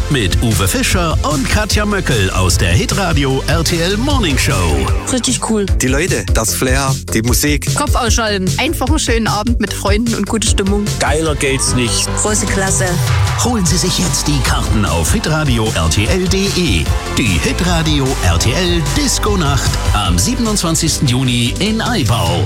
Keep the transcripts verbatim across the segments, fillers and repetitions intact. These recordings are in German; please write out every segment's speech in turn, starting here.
mit Uwe Fischer und Katja Möckel aus der Hitradio R T L Morning Show. Richtig cool. Die Leute, das Flair, die Musik. Kopf ausschalten. Einfach einen schönen Abend mit Freunden und gute Stimmung. Geiler geht's nicht. Große Klasse. Holen Sie sich jetzt die Karten auf hitradio R T L punkt de. Die Hitradio R T L Disco Nacht am siebenundzwanzigsten Juni in Aibau.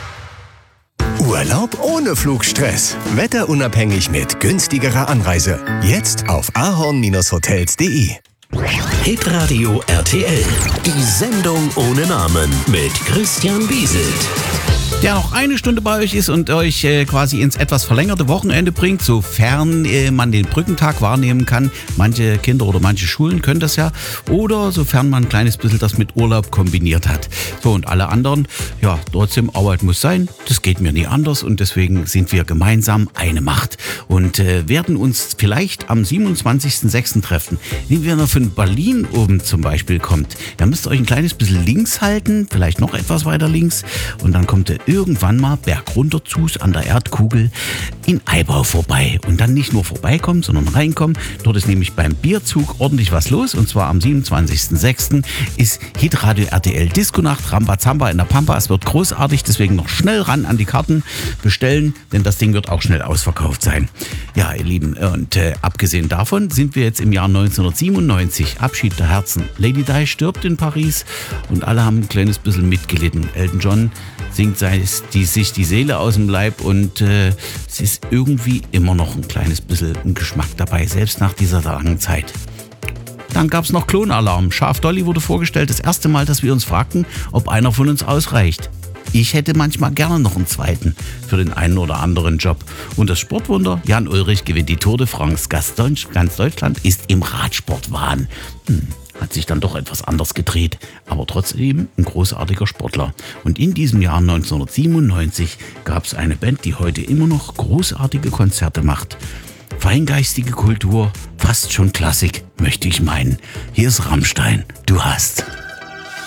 Urlaub ohne Flugstress. Wetterunabhängig mit günstigerer Anreise. Jetzt auf ahorn Hotels punkt de. Hitradio R T L. Die Sendung ohne Namen mit Christian Bieselt. Der noch eine Stunde bei euch ist und euch äh, quasi ins etwas verlängerte Wochenende bringt, sofern äh, man den Brückentag wahrnehmen kann. Manche Kinder oder manche Schulen können das ja. Oder sofern man ein kleines bisschen das mit Urlaub kombiniert hat. So, und alle anderen, ja, trotzdem, Arbeit muss sein. Das geht mir nie anders und deswegen sind wir gemeinsam eine Macht. Und äh, werden uns vielleicht am siebenundzwanzigsten sechsten treffen. Wenn ihr von Berlin oben zum Beispiel kommt, dann müsst ihr euch ein kleines bisschen links halten, vielleicht noch etwas weiter links. Und dann kommt ihr irgendwann mal bergunter zu an der Erdkugel in Aibau vorbei. Und dann nicht nur vorbeikommen, sondern reinkommen. Dort ist nämlich beim Bierzug ordentlich was los. Und zwar am siebenundzwanzigsten sechsten ist Hitradio R T L Disco Nacht, Rambazamba in der Pampa. Es wird großartig, deswegen noch schnell ran an die Karten bestellen, denn das Ding wird auch schnell ausverkauft sein. Ja, ihr Lieben, und äh, abgesehen davon sind wir jetzt im Jahr neunzehnhundertsiebenundneunzig. Abschied der Herzen. Lady Di stirbt in Paris und alle haben ein kleines bisschen mitgelitten. Elton John singt sei die, sich die Seele aus dem Leib und äh, es ist irgendwie immer noch ein kleines bisschen ein Geschmack dabei, selbst nach dieser langen Zeit. Dann gab es noch Klonalarm. Schaf Dolly wurde vorgestellt, das erste Mal, dass wir uns fragten, ob einer von uns ausreicht. Ich hätte manchmal gerne noch einen zweiten für den einen oder anderen Job. Und das Sportwunder, Jan Ullrich gewinnt die Tour de France. Ganz Deutschland ist im Radsportwahn. Hm. Hat sich dann doch etwas anders gedreht, aber trotzdem ein großartiger Sportler. Und in diesem Jahr neunzehnhundertsiebenundneunzig gab es eine Band, die heute immer noch großartige Konzerte macht. Feingeistige Kultur, fast schon Klassik, möchte ich meinen. Hier ist Rammstein, du hast...